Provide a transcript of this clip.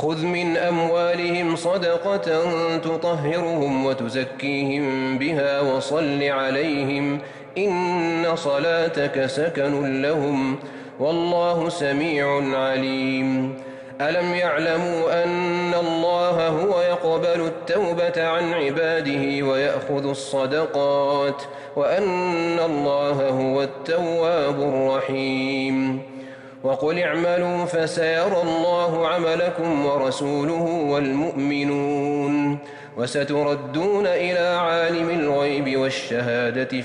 خذ من أموالهم صدقة تطهرهم وتزكيهم بها وصل عليهم إن صلاتك سكن لهم والله سميع عليم ألم يعلموا أن الله هو يقبل التوبة عن عباده ويأخذ الصدقات وأن الله هو التواب الرحيم وقل اعملوا فسيرى الله عملكم ورسوله والمؤمنون وستردون إلى عالم الغيب والشهادة